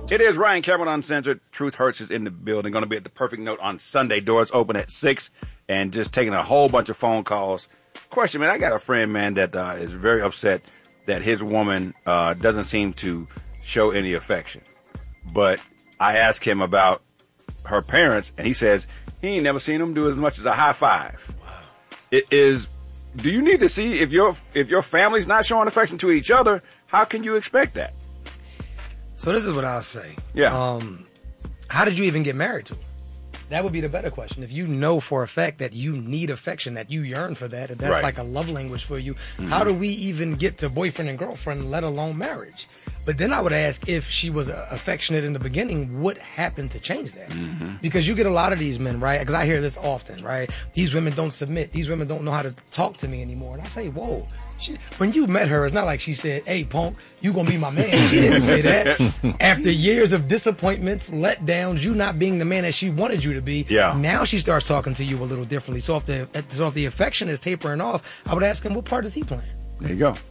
It is Ryan Cameron Uncensored. Truth Hurts is in the building. Going to be at the Perfect Note on Sunday. Doors open at 6, and just taking a whole bunch of phone calls. Question, man, I got a friend, man, that is very upset that his woman doesn't seem to show any affection. But I asked him about her parents, and he says he ain't never seen them do as much as a high five. Wow. It is. Do you need to see if your family's not showing affection to each other? How can you expect that? So this is what I'll say. Yeah. How did you even get married to him? That would be the better question. If you know for a fact that you need affection, that you yearn for that, and that's like a love language for you, how do we even get to boyfriend and girlfriend, let alone marriage? But then I would ask, if she was affectionate in the beginning, what happened to change that? Because you get a lot of these men, right? Because I hear this often, right? These women don't submit. These women don't know how to talk to me anymore. And I say, whoa. When you met her, it's not like she said, hey, punk, you gonna be my man. She didn't say that. After years of disappointments, letdowns, you not being the man that she wanted you to be, now she starts talking to you a little differently. So if the affection is tapering off, I would ask him, what part is he playing? There you go.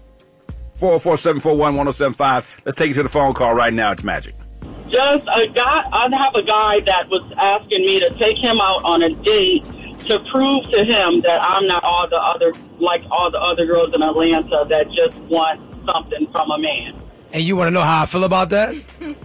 404-741-1075. Let's take you to the phone call right now. It's Magic. Just a guy. I have a guy that was asking me to take him out on a date to prove to him that I'm not all the other girls in Atlanta that just want something from a man. And you want to know how I feel about that?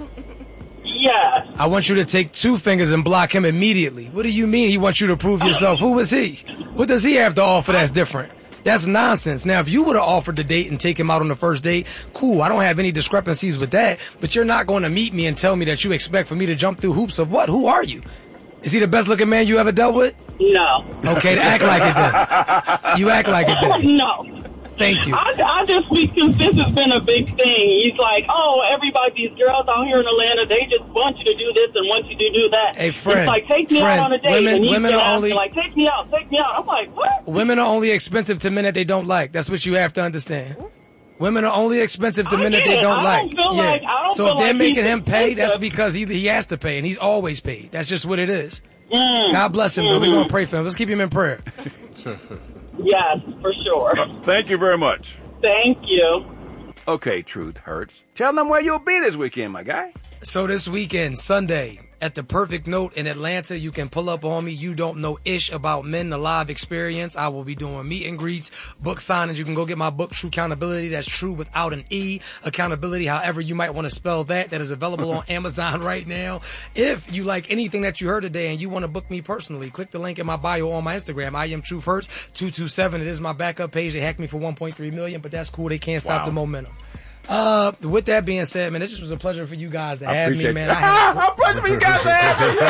Yes. I want you to take 2 fingers and block him immediately. What do you mean he wants you to prove yourself? Who is he? What does he have to offer that's different? That's nonsense. Now, if you would have offered to date and take him out on the first date, cool. I don't have any discrepancies with that. But you're not going to meet me and tell me that you expect for me to jump through hoops of what? Who are you? Is he the best looking man you ever dealt with? No. Okay, act like it then. You act like it then. No. Thank you. I just because this has been a big thing. He's like, oh, these girls out here in Atlanta, they just want you to do this and want you to do that. Hey, friend. It's like, take me out on a date. Women are only like, take me out. I'm like, what? Women are only expensive to men that they don't like. That's what you have to understand. Women are only expensive to men that they don't like. So if they're making him pay, that's because he has to pay, and he's always paid. That's just what it is. God bless him, though. We're going to pray for him. Let's keep him in prayer. Yes, for sure. Thank you very much. Thank you. Okay, Truth Hurts. Tell them where you'll be this weekend, my guy. So this weekend, Sunday, at the Perfect Note in Atlanta, you can pull up on me. You don't know ish about men, the live experience. I will be doing meet and greets, book signings. You can go get my book, True Accountability. That's true without an E. Accountability, however you might want to spell that. That is available on Amazon right now. If you like anything that you heard today and you want to book me personally, click the link in my bio on my Instagram. I am Truth Hurts 227. It is my backup page. They hacked me for 1.3 million, but that's cool. They can't stop the momentum. With that being said, man, it just was a pleasure for you guys to have me, man. A pleasure for you guys to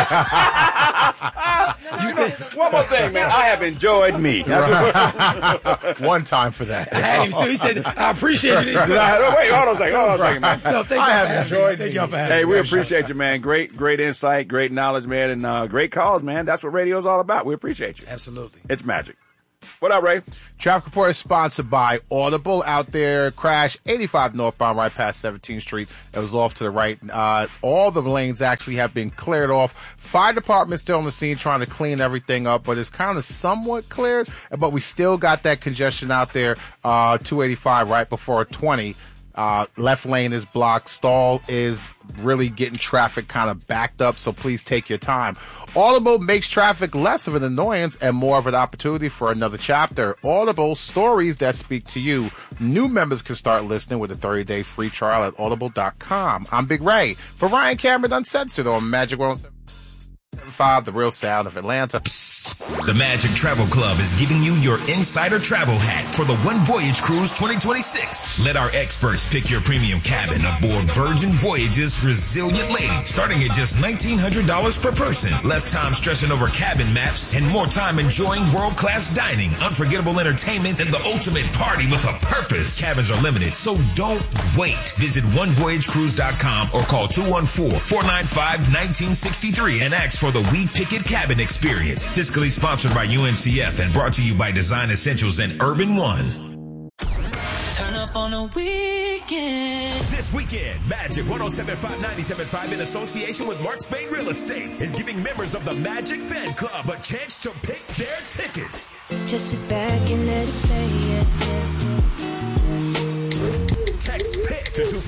have me. You said one more thing, man. I have enjoyed me. One time for that. I had him too. He said, "I appreciate you." Wait, hold on a second, man. No, I have enjoyed. Thank y'all for having me. Hey, we appreciate you, man. Great insight, great knowledge, man, and great calls, man. That's what radio's all about. We appreciate you. Absolutely. It's magic. What up, Ray? Traffic Report is sponsored by Audible. Out there, crash 85 northbound right past 17th Street. It was off to the right. All the lanes actually have been cleared off. Fire department still on the scene trying to clean everything up, but it's kind of somewhat cleared. But we still got that congestion out there, 285 right before 20. Left lane is blocked. Stall is really getting traffic kind of backed up, so please take your time. Audible makes traffic less of an annoyance and more of an opportunity for another chapter. Audible, stories that speak to you. New members can start listening with a 30-day free trial at audible.com. I'm Big Ray for Ryan Cameron Uncensored on Magic 107.5, the real sound of Atlanta. The Magic Travel Club is giving you your insider travel hack for the One Voyage Cruise 2026. Let our experts pick your premium cabin aboard Virgin Voyage's Resilient Lady, starting at just $1,900 per person. Less time stressing over cabin maps and more time enjoying world-class dining, unforgettable entertainment, and the ultimate party with a purpose. Cabins are limited, so don't wait. Visit onevoyagecruise.com or call 214-495-1963 and ask for the We Pick It Cabin Experience. Fiscally sponsored by UNCF and brought to you by Design Essentials and Urban One. Turn up on a weekend. This weekend, Magic 107.5, 97.5 in association with Mark Spain Real Estate is giving members of the Magic Fan Club a chance to pick their tickets. Just sit back and let it play. Text PICK to